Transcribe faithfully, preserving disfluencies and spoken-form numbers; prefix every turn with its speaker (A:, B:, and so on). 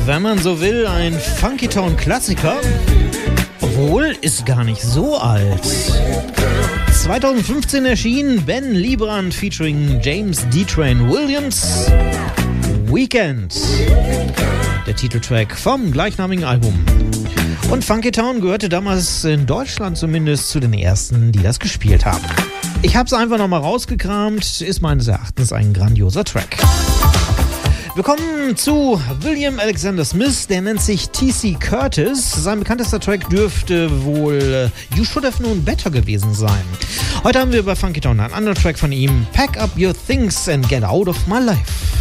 A: Wenn man so will, ein Funky-Town-Klassiker. Obwohl, ist gar nicht so alt. zwanzig fünfzehn erschien Ben Liebrand featuring James D-Train Williams. Weekend. Der Titeltrack vom gleichnamigen Album. Und Funky Town gehörte damals in Deutschland zumindest zu den ersten, die das gespielt haben. Ich habe es einfach nochmal rausgekramt, ist meines Erachtens ein grandioser Track. Wir kommen zu William Alexander Smith, der nennt sich T C Curtis. Sein bekanntester Track dürfte wohl You Should Have Known Better gewesen sein. Heute haben wir bei Funky Town einen anderen Track von ihm, Pack Up Your Things and Get Out of My Life.